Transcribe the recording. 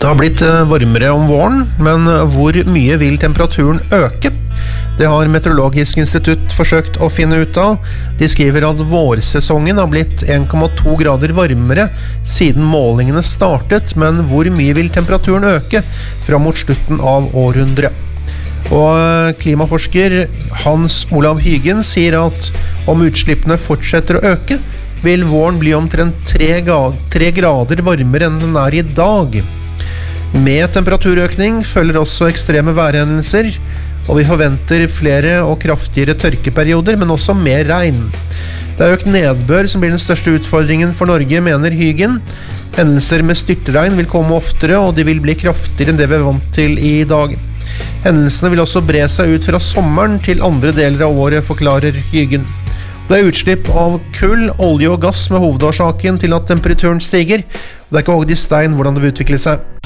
Det har blitt varmere om våren, men hvor mye vil temperaturen øke? Det har Meteorologisk institutt forsøkt å finne ut av. De skriver at vårsesongen har blitt 1,2 grader varmere siden målingene startet, men hvor mye vil temperaturen øke fram mot slutten av århundret? Og klimaforsker Hans Olav Hygen sier at om utslippene fortsetter å øke, vil våren bli omtrent 3 grader varmere enn den er i dag. Med temperaturøkning følger også ekstreme værhendelser, og vi forventer flere og kraftigere tørkeperioder, men også mer regn. Det er økt nedbør som blir den største utfordringen for Norge, mener Hygen. Hendelser med styrtregn vil komme oftere, og de vil bli kraftigere enn det vi er vant til i dag. Hendelsene vil også bre seg ut fra sommeren til andre deler av året, forklarer Hygen. Det er utslipp av kull, olje og gass med hovedårsaken til at temperaturen stiger. Det er ikke hogd i stein hvordan det vil utvikle seg.